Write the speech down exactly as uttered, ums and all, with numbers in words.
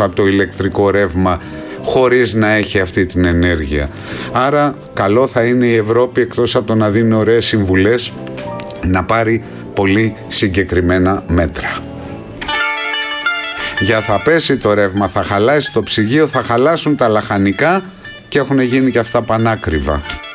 έξω από το ηλεκτρικό ρεύμα χωρίς να έχει αυτή την ενέργεια. Άρα καλό θα είναι η Ευρώπη, εκτός από το να δίνει ωραίες συμβουλές, να πάρει πολύ συγκεκριμένα μέτρα. Για θα πέσει το ρεύμα, θα χαλάσει το ψυγείο, θα χαλάσουν τα λαχανικά και έχουν γίνει και αυτά πανάκριβα.